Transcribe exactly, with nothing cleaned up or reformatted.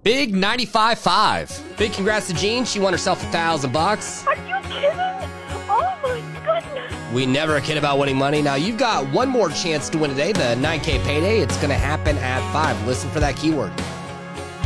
Big ninety-five five. Big congrats to Jean. She won herself a thousand bucks. Are you kidding? Oh my goodness. We never kid about winning money. Now you've got one more chance to win today, the nine K payday. It's going to happen at five. Listen for that keyword.